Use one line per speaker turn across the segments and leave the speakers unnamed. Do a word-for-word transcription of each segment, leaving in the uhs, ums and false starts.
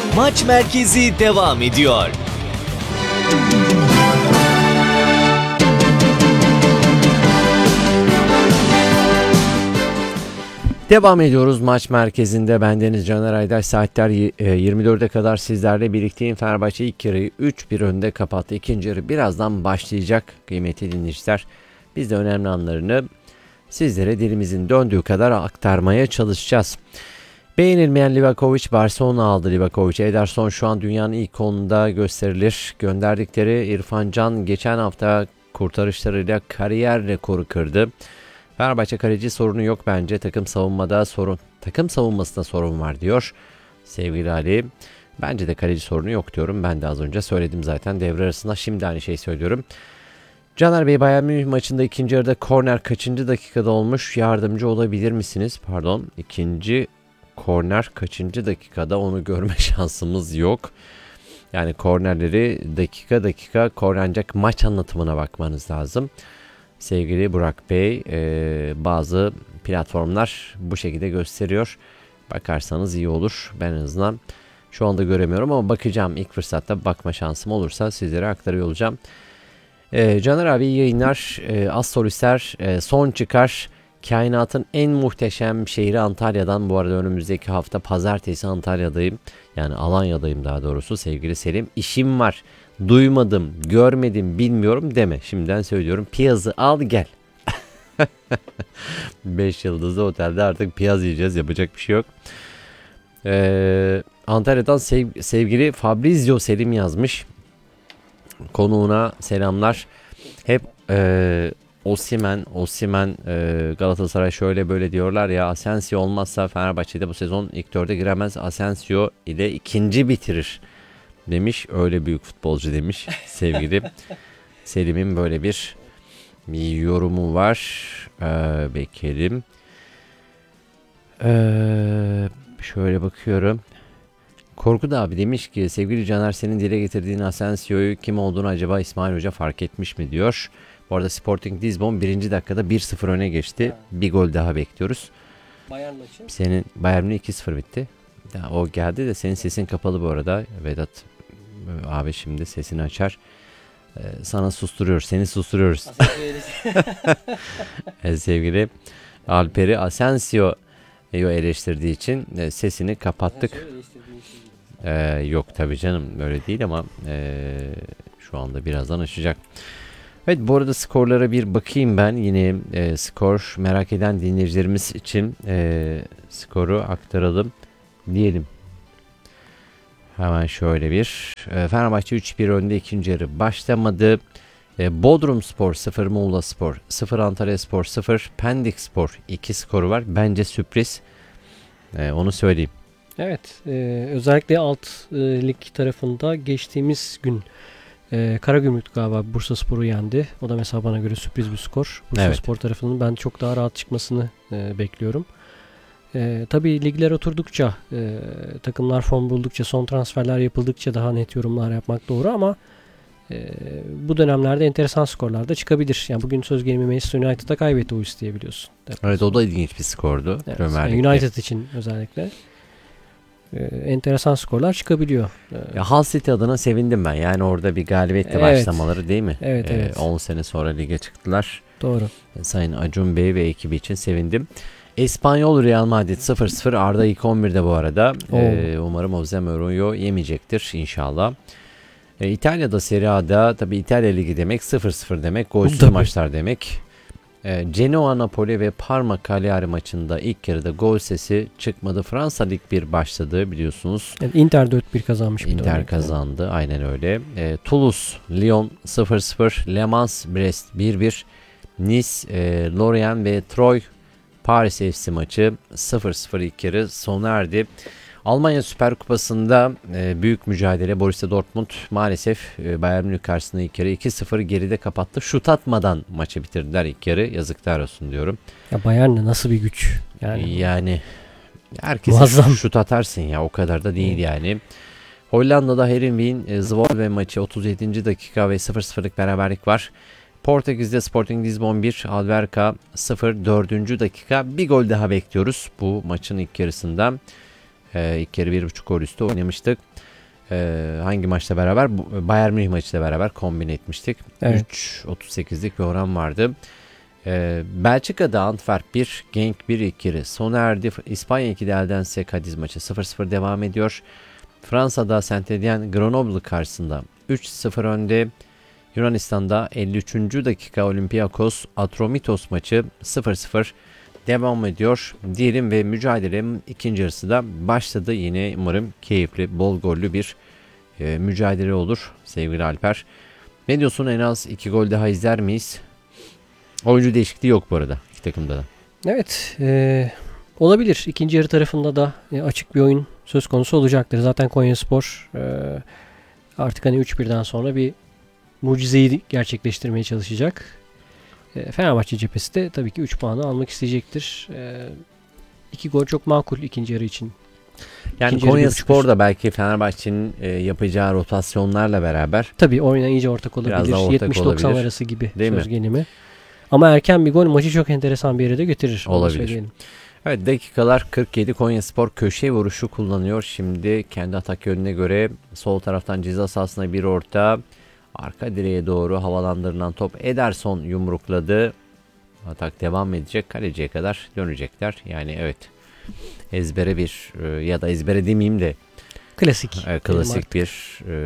Maç Merkezi devam ediyor.
Devam ediyoruz maç merkezinde. Bendeniz Caner Aydaş. Saatler yirmi dörde kadar sizlerle birlikteyim. Fenerbahçe ilk yarıyı üç bir önde kapattı. İkinci yarı birazdan başlayacak kıymetli dinleyiciler. Biz de önemli anlarını sizlere dilimizin döndüğü kadar aktarmaya çalışacağız. Beğenilmeyen Livakovic Barcelona aldı. Livakovic, Ederson şu an dünyanın ilk konumunda gösterilir. Gönderdikleri İrfan Can geçen hafta kurtarışlarıyla kariyer rekoru kırdı. Fenerbahçe kaleci sorunu yok bence. Takım savunmada sorun. Takım savunmasında sorun var diyor sevgili Ali. Bence de kaleci sorunu yok diyorum. Ben de az önce söyledim zaten devre arasında. Şimdi aynı şeyi söylüyorum. Caner Bey, Bayern Münih maçında ikinci yarıda korner kaçıncı dakikada olmuş? Yardımcı olabilir misiniz? Pardon. İkinci korner kaçıncı dakikada, onu görme şansımız yok. Yani kornerleri dakika dakika kornencek maç anlatımına bakmanız lazım. Sevgili Burak Bey, e, bazı platformlar bu şekilde gösteriyor. Bakarsanız iyi olur. Ben en azından şu anda göremiyorum ama bakacağım. İlk fırsatta bakma şansım olursa sizlere aktarıyor olacağım. E, Caner abi iyi yayınlar. E, az solistler e, son çıkar. Kainatın en muhteşem şehri Antalya'dan. Bu arada önümüzdeki hafta pazartesi Antalya'dayım. Yani Alanya'dayım daha doğrusu sevgili Selim. İşim var. Duymadım, görmedim, bilmiyorum deme. Şimdiden söylüyorum. Piyazı al gel. beş yıldızlı otelde artık piyaz yiyeceğiz. Yapacak bir şey yok. Ee, Antalya'dan sev- sevgili Fabrizio Selim yazmış. Konuğuna selamlar. Hep e, Osimhen, Osimhen e, Galatasaray şöyle böyle diyorlar ya. Asensio olmazsa Fenerbahçe'de bu sezon ilk dörde giremez. Asensio ile ikinci bitirir demiş. Öyle büyük futbolcu demiş sevgili Selim'in böyle bir, bir yorumu var. Ee, bekleyelim. Ee, şöyle bakıyorum. Korkut abi demiş ki sevgili Caner, senin dile getirdiğin Asensio'yu kim olduğunu acaba İsmail Hoca fark etmiş mi diyor. Bu arada Sporting Lisbon birinci dakikada bir sıfır öne geçti. Ha. Bir gol daha bekliyoruz.
Bayern maçı.
Senin Bayern Münih iki sıfır bitti. Ya, o geldi de senin sesin kapalı bu arada. Vedat abi şimdi sesini açar. Ee, sana susturuyoruz. Seni susturuyoruz. ee, sevgili Alper'i Asensio'yu eleştirdiği için e, sesini kapattık. Ee, yok tabii canım öyle değil ama e, şu anda birazdan açacak. Evet, bu arada skorlara bir bakayım ben. Yine e, skor merak eden dinleyicilerimiz için e, skoru aktaralım diyelim. Hemen şöyle bir. E, Fenerbahçe üç bir önde, ikinci yarı başlamadı. E, Bodrumspor sıfır, Muğlaspor sıfır, Antalyaspor sıfır, Pendikspor iki skoru var. Bence sürpriz. E, onu söyleyeyim.
Evet. E, özellikle alt e, lig tarafında geçtiğimiz gün e, Karagümrük galiba Bursaspor'u yendi. O da mesela bana göre sürpriz bir skor. Bursaspor evet. tarafının ben çok daha rahat çıkmasını e, bekliyorum. E, tabii ligler oturdukça, e, takımlar form buldukça, son transferler yapıldıkça daha net yorumlar yapmak doğru ama e, bu dönemlerde enteresan skorlar da çıkabilir. Yani bugün söz gelimi Manchester United'a kaybetti o isteği biliyorsun.
Evet, o da ilginç bir skordu.
Evet, yani United için özellikle e, enteresan skorlar çıkabiliyor.
Ya Hull City adına sevindim ben. Yani orada bir galibiyetle evet. başlamaları değil mi?
Evet, evet.
on sene sonra lige çıktılar.
Doğru.
Sayın Acun Bey ve ekibi için sevindim. Espanyol Real Madrid sıfır sıfır. Arda ilk on birde bu arada. Ee, umarım Jose Mourinho yemeyecektir inşallah. Ee, İtalya'da Serie A'da tabii İtalya Ligi demek sıfır sıfır demek. Golsüz maçlar demek. Ee, Genoa, Napoli ve Parma Cagliari maçında ilk yarıda gol sesi çıkmadı. Fransa Lig bir başladı biliyorsunuz.
Yani Inter dört bir kazanmış.
Inter kazandı yani. Aynen öyle. Ee, Toulouse, Lyon sıfır sıfır. Le Mans, Brest bir bir. Nice, e, Lorient ve Troyes Paris F C maçı sıfır sıfır ilk yarı sona erdi. Almanya Süper Kupası'nda e, büyük mücadele. Borussia Dortmund maalesef e, Bayern Münih karşısında ilk yarı iki sıfır geride kapattı. Şut atmadan maçı bitirdiler ilk yarı. Yazıklar olsun diyorum.
Ya Bayern nasıl bir güç? Yani,
yani herkese şut atarsın ya, o kadar da değil hmm. yani. Hollanda'da Heerenveen e, Zwolle maçı otuz yedinci dakika ve sıfır sıfırlık beraberlik var. Portekiz'de Sporting Lisbon bir, Alverca sıfır, dördüncü dakika. Bir gol daha bekliyoruz bu maçın ilk yarısında. E, ilk yarı bir buçuk gol üstü oynamıştık. E, hangi maçla beraber? Bu, Bayern Münih maçıyla beraber kombine etmiştik.
Evet.
üç otuz sekizlik bir oran vardı. E, Belçika'da Antwerp bir, Genk bir ilk yarı sona erdi. İspanya ikide Eldense Cadiz maçı sıfır sıfır devam ediyor. Fransa'da Saint-Étienne Grenoble karşısında üç sıfır önde. Yunanistan'da elli üçüncü dakika Olympiakos Atromitos maçı sıfır sıfır devam ediyor diyelim ve mücadelenin ikinci yarısı da başladı. Yine umarım keyifli, bol gollü bir e, mücadele olur sevgili Alper. Ne diyorsun, en az iki gol daha izler miyiz? Oyuncu değişikliği yok bu arada iki takımda da.
Evet. E, olabilir. İkinci yarı tarafında da e, açık bir oyun söz konusu olacaktır. Zaten Konyaspor e, artık hani üç birden sonra bir mucizeyi gerçekleştirmeye çalışacak. E, Fenerbahçe cephesi de tabii ki üç puanı almak isteyecektir. E, iki gol çok makul ikinci yarı için.
Yani Konyaspor da belki Fenerbahçe'nin e, yapacağı rotasyonlarla beraber
tabii oyuna iyice ortak olabilir. yetmiş doksan arası gibi
değil
söz
mi?
gelimi. Ama erken bir gol maçı çok enteresan bir yere de götürür.
Olabilir. Evet, dakikalar kırk yedi. Konyaspor köşe vuruşu kullanıyor. Şimdi kendi atak yönüne göre sol taraftan ceza sahasına bir orta. Arka direğe doğru havalandırılan top Ederson yumrukladı. Atak devam edecek. Kaleciye kadar dönecekler. Yani evet, ezbere bir ya da ezbere demeyeyim de
klasik.
E, klasik bir e,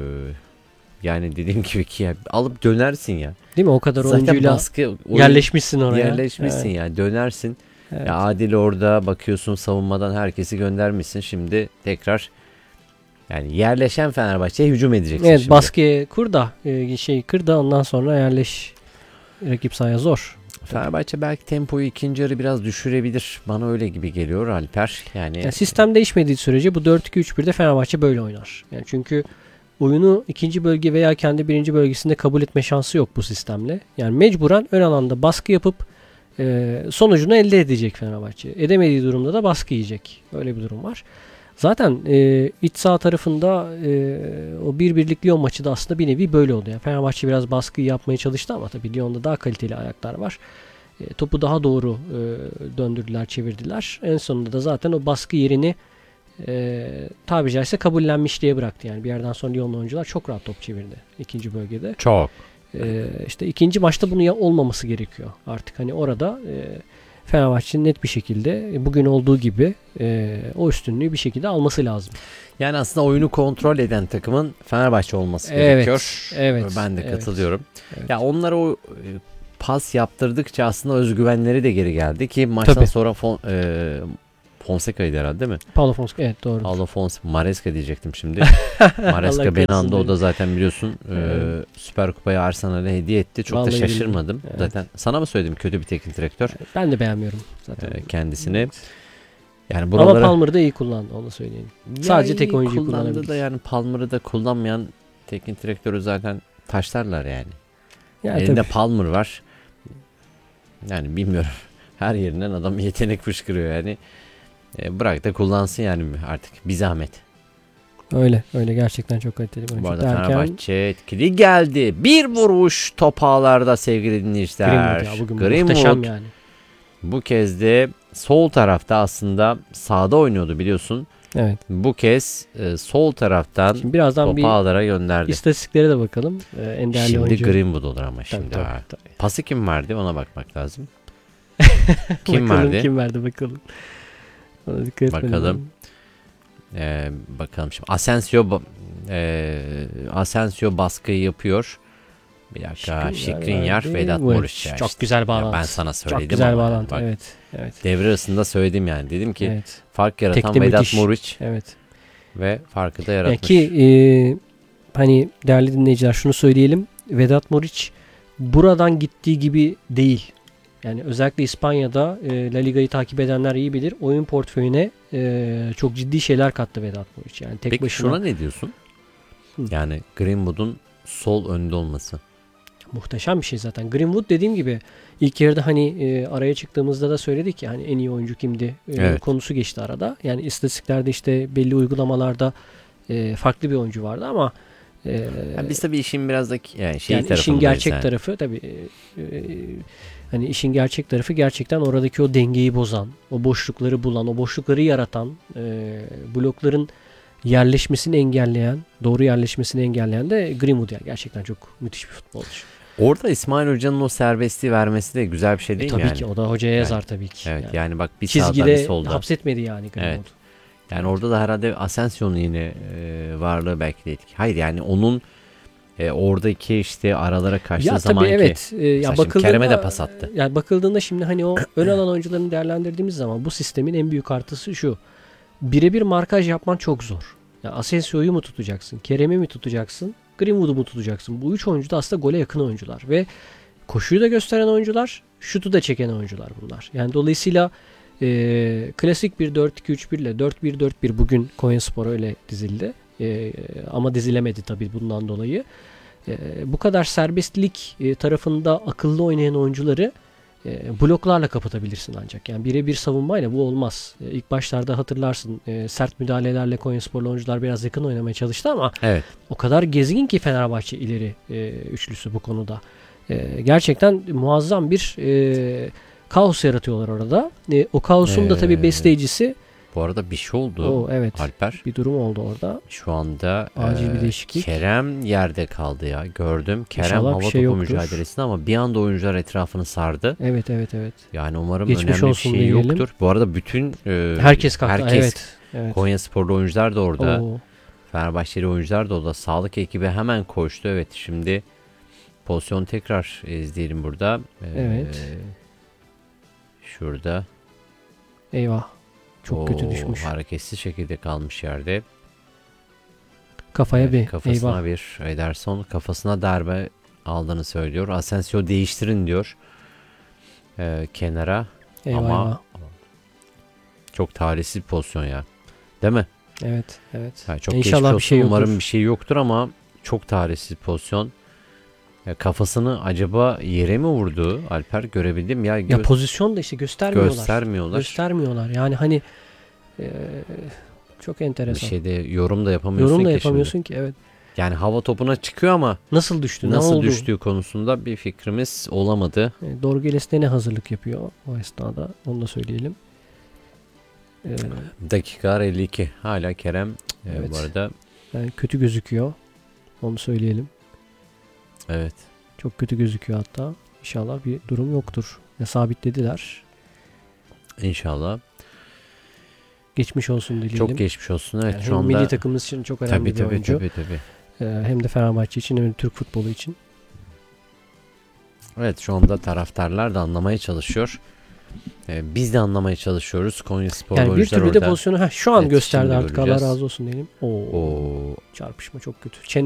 yani dediğim gibi ki ya, alıp dönersin ya.
Değil mi? O kadar
zaten
oyuncuyla
baskı, oyun,
yerleşmişsin oraya.
Yerleşmişsin evet. Yani dönersin.
Evet.
Ya Adil orada bakıyorsun, savunmadan herkesi göndermişsin. Şimdi tekrar yani yerleşen Fenerbahçe'ye hücum edeceksin.
Evet,
şimdi.
baskıyı kur da şey kır da ondan sonra yerleş. Rakip sahaya zor.
Fenerbahçe belki tempoyu ikinci yarı biraz düşürebilir. Bana öyle gibi geliyor Alper. Yani,
yani sistem değişmediği sürece bu dört iki üç birde Fenerbahçe böyle oynar. Yani çünkü oyunu ikinci bölge veya kendi birinci bölgesinde kabul etme şansı yok bu sistemle. Yani mecburen ön alanda baskı yapıp e, sonucunu elde edecek Fenerbahçe. Edemediği durumda da baskı yiyecek. Öyle bir durum var. Zaten e, iç saha tarafında e, o bir birlik Lyon maçı da aslında bir nevi böyle oldu. Yani Fenerbahçe biraz baskı yapmaya çalıştı ama tabii Lyon'da daha kaliteli ayaklar var. E, topu daha doğru e, döndürdüler, çevirdiler. En sonunda da zaten o baskı yerini e, tabiri caizse kabullenmiş diye bıraktı. Yani bir yerden sonra Lyon'lu oyuncular çok rahat top çevirdi ikinci bölgede.
Çok.
E, işte ikinci maçta bunu ya olmaması gerekiyor. Artık hani orada e, Fenerbahçe'nin net bir şekilde bugün olduğu gibi e, o üstünlüğü bir şekilde alması lazım.
Yani aslında oyunu kontrol eden takımın Fenerbahçe olması
evet,
gerekiyor.
Evet.
Ben de
evet,
katılıyorum.
Evet.
Ya onlara o pas yaptırdıkça aslında özgüvenleri de geri geldi ki maçtan Tabii. sonra Fon, e, Fonseca'ydı herhalde değil mi?
Paulo Fonseca, evet doğru.
Paulo Fonseca, Maresca diyecektim şimdi. Maresca Benando, o da zaten biliyorsun evet. e, Süper Kupayı Arsenal'e hediye etti. Çok Vallahi da şaşırmadım. Evet. Zaten sana mı söyledim, kötü bir teknik direktör.
Ben de beğenmiyorum zaten.
E, kendisini. Evet.
Yani buralara... Ama Palmer'ı da iyi kullandı, onu söyleyeyim. Ya Sadece tek oyuncuyu kullanabilir.
Da yani Palmer'ı da kullanmayan teknik direktörü zaten taşlarlar yani. Ya elinde tabii. Palmer var. Yani bilmiyorum. Her yerinden adam yetenek fışkırıyor yani. E, bırak da kullansın yani artık. Bir zahmet.
Öyle. Öyle gerçekten çok kaliteli bir oyuncu.
Bu arada derken... Fenerbahçe etkili geldi. Bir vuruş top ağlarda sevgili dinleyiciler.
Greenwood ya bugün Greenwood, muhteşem yani.
Bu kez de sol tarafta, aslında sağda oynuyordu biliyorsun.
Evet.
Bu kez e, sol taraftan
şimdi birazdan
top ağlara gönderdi.
İstatistiklere de bakalım. Ee, en değerli
şimdi
oyuncu.
Greenwood olur ama şimdi. Tabii, tabii, tabii. Pası kim verdi? Ona bakmak lazım. Kim
bakalım,
verdi?
Kim verdi bakalım. Ona dikkat
bakalım. Ee, bakalım şimdi. Asensio e, Asensio baskıyı yapıyor. Bir dakika. Skriniar, Vedat Muriç.
Çok işte. Güzel bağlantı.
Ya ben sana söyledim.
Çok güzel
ama
bağlantı.
Bak,
evet. Evet.
Devre arasında söyledim yani. Dedim ki
evet.
fark yaratan Tekli Vedat Muriç.
Evet.
Ve farkı da yaratmış.
Yani ki e, hani değerli dinleyiciler şunu söyleyelim. Vedat Muriç buradan gittiği gibi değil. Yani özellikle İspanya'da e, La Liga'yı takip edenler iyi bilir. Oyun portföyüne e, çok ciddi şeyler kattı Vedat Muriç. Yani tek
Peki
başına...
şuna ne diyorsun? Hı. Yani Greenwood'un sol önde olması.
Muhteşem bir şey zaten. Greenwood dediğim gibi ilk yarıda hani e, araya çıktığımızda da söyledik ya hani en iyi oyuncu kimdi e, evet. konusu geçti arada. Yani istatistiklerde işte belli uygulamalarda e, farklı bir oyuncu vardı ama Ee,
Yani biz tabii işin biraz da yani şey
yani işin
tarafındayız
gerçek
yani.
tarafı tabii e, e, hani işin gerçek tarafı gerçekten oradaki o dengeyi bozan, o boşlukları bulan, o boşlukları yaratan, e, blokların yerleşmesini engelleyen, doğru yerleşmesini engelleyen de Greenwood yani. Gerçekten çok müthiş bir futbolcu.
Orada İsmail Hoca'nın o serbestliği vermesi de güzel bir şey
E,
değil
tabii
mi yani?
ki o da hocaya yazar tabii ki.
Evet
yani.
yani, bak bir sağda bir
Çizgide
solda.
hapsetmedi yani Greenwood.
Evet. Yani orada da herhalde Asensio'nun yine e, varlığı belki de etkili. Hayır yani onun e, oradaki işte aralara kaçtığı
Ya tabii
zamanki.
evet. E, ya
şimdi
bakıldığında
Kerem'e de pas attı.
Yani bakıldığında şimdi hani o ön alan oyuncularını değerlendirdiğimiz zaman bu sistemin en büyük artısı şu. Birebir markaj yapman çok zor. Ya Asensio'yu mu tutacaksın? Kerem'i mi tutacaksın? Greenwood'u mu tutacaksın? Bu üç oyuncu da aslında gole yakın oyuncular ve koşuyu da gösteren oyuncular, şutu da çeken oyuncular bunlar. Yani dolayısıyla e, klasik bir dört iki üç bir ile dört bir dört bir bugün Konyaspor öyle dizildi. E, ama dizilemedi tabii bundan dolayı. E, bu kadar serbestlik e, tarafında akıllı oynayan oyuncuları e, bloklarla kapatabilirsin ancak. Yani birebir savunmayla bu olmaz. E, ilk başlarda hatırlarsın e, sert müdahalelerle Konyasporlu oyuncular biraz yakın oynamaya çalıştı ama
Evet.
o kadar gezgin ki Fenerbahçe ileri e, üçlüsü bu konuda. E, gerçekten muazzam bir e, kaos yaratıyorlar orada. E, o kaosun da tabii
Ee,
besleyicisi
Bu arada bir şey oldu.
o evet.
Alper.
Bir durum oldu orada.
Şu anda
Acil bir
e,
değişiklik.
Kerem yerde kaldı ya. Gördüm. Kerem
İnşallah
hava
bir şey
topu
yoktur.
mücadelesinde ama bir anda oyuncular etrafını sardı.
Evet evet evet.
Yani umarım
Geçmiş
önemli bir
olsun
şey
diyelim.
yoktur. Bu arada bütün e,
Herkes kalktı.
herkes,
Evet. Evet.
Konyasporlu oyuncular da orada.
Oo.
Fenerbahçeli oyuncular da orada. Sağlık ekibi hemen koştu. Evet, şimdi pozisyonu tekrar izleyelim burada. Ee,
Evet.
Şurada.
Eyvah. Çok
Oo,
kötü düşmüş.
hareketsiz şekilde kalmış yerde.
Kafaya
Evet,
bir
kafasına
eyvah.
bir Ederson kafasına darbe aldığını söylüyor. Asensio değiştirin diyor. Ee, kenara.
Eyvah
ama
eyvah.
çok talihsiz bir pozisyon ya. Değil mi?
Evet evet.
Yani çok
İnşallah
geçmiş olsun.
bir şey yoktur.
Umarım bir şey yoktur ama çok talihsiz pozisyon. Ya kafasını acaba yere mi vurdu? Alper görebildim ya.
Ya
Gö-
pozisyon da işte göstermiyorlar.
göstermiyorlar.
Göstermiyorlar. Yani hani e, çok
Bir
enteresan.
şeyde yorum da yapamıyorsun
Yorum da
ki
yapamıyorsun
şimdi.
ki evet.
Yani hava topuna çıkıyor ama
Nasıl düştü?
nasıl
ne oldu?
düştüğü konusunda bir fikrimiz olamadı.
E, Dorgeles de ne hazırlık yapıyor o esnada? Onu da söyleyelim. E,
Dakika elli iki. Hala Kerem e,
Evet.
bu arada.
yani kötü gözüküyor. Onu söyleyelim.
Evet.
Çok kötü gözüküyor hatta. İnşallah bir durum yoktur. Ya sabitlediler.
İnşallah.
Geçmiş olsun dileyelim.
Çok geçmiş olsun. Evet
Yani
şu
hem
anda.
milli takımımız için çok önemli
Tabii
bir
tabii
oyuncu.
tabii tabii.
Ee, hem de Fenerbahçe için hem de Türk futbolu için.
Evet şu anda taraftarlar da anlamaya çalışıyor. Ee, biz de anlamaya çalışıyoruz. Konyaspor
Yani bir
oyuncular
türlü de
orada.
pozisyonu heh, şu an
Evet,
gösterdi
şimdi
artık. Allah
göreceğiz.
razı olsun diyelim. Oo,
Oo,
çarpışma çok kötü. Çene